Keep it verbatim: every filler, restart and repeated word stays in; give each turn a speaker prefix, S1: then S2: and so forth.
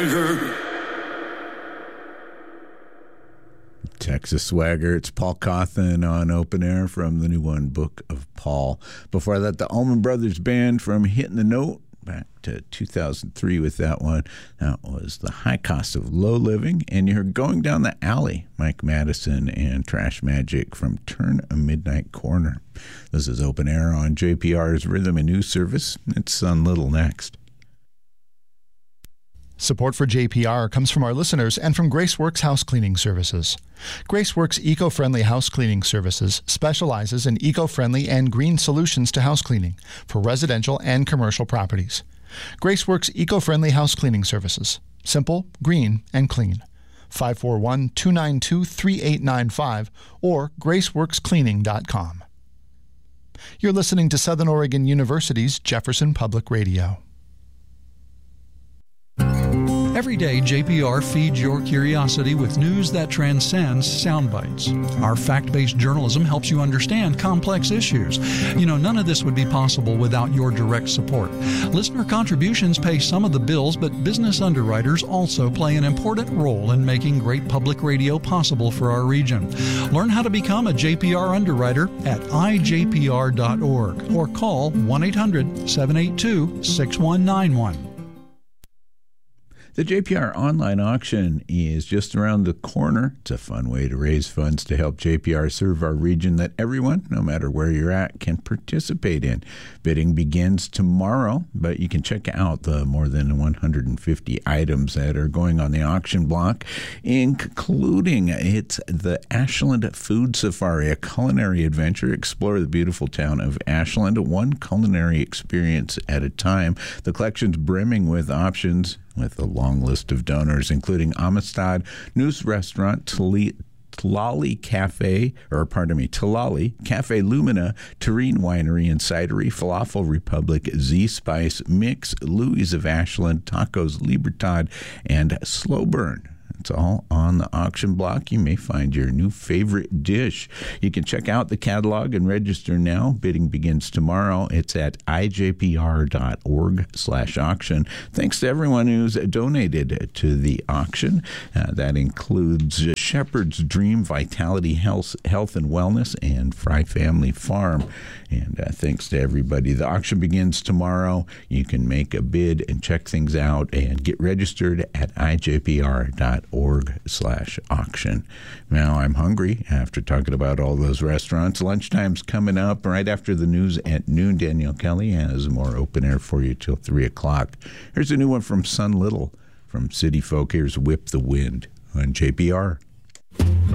S1: Texas Swagger. It's Paul Cauthen on Open Air from the new one, Book of Paul. Before that, the Allman Brothers Band from Hitting the Note, back to two thousand three with that one. That was The High Cost of Low Living. And you're Going Down the Alley, Mike Madison and Trash Magic from Turn a Midnight Corner. This is Open Air on J P R's Rhythm and News Service. It's Sun Little next.
S2: Support for J P R comes from our listeners and from Graceworks House Cleaning Services. Graceworks Eco-Friendly House Cleaning Services specializes in eco-friendly and green solutions to house cleaning for residential and commercial properties. Graceworks Eco-Friendly House Cleaning Services. Simple, green, and clean. five four one, two nine two, three eight nine five or graceworks cleaning dot com. You're listening to Southern Oregon University's Jefferson Public Radio.
S3: Every day, J P R feeds your curiosity with news that transcends sound bites. Our fact-based journalism helps you understand complex issues. You know, none of this would be possible without your direct support. Listener contributions pay some of the bills, but business underwriters also play an important role in making great public radio possible for our region. Learn how to become a J P R underwriter at i j p r dot org or call one eight hundred, seven eight two, six one nine one.
S1: The J P R online auction is just around the corner. It's a fun way to raise funds to help J P R serve our region that everyone, no matter where you're at, can participate in. Bidding begins tomorrow, but you can check out the more than one hundred fifty items that are going on the auction block, including it's the Ashland Food Safari, a culinary adventure. Explore the beautiful town of Ashland, one culinary experience at a time. The collection's brimming with options, with a long list of donors, including Amistad News Restaurant, Tlali Cafe, or pardon me, Tlali, Cafe Lumina, Terrine Winery and Cidery, Falafel Republic, Z-Spice, Mix, Louis of Ashland, Tacos Libertad, and Slow Burn. It's all on the auction block. You may find your new favorite dish. You can check out the catalog and register now. Bidding begins tomorrow. It's at i j p r dot org slash auction. Thanks to everyone who's donated to the auction. Uh, that includes Shepherd's Dream Vitality Health, Health and Wellness and Fry Family Farm. And uh, thanks to everybody. The auction begins tomorrow. You can make a bid and check things out and get registered at i j p r dot org slash auction. Now I'm hungry after talking about all those restaurants. Lunchtime's coming up right after the news at noon. Danielle Kelly has more Open Air for you till three o'clock. Here's a new one from Sun Little. From City Folk, here's Whip the Wind on J P R.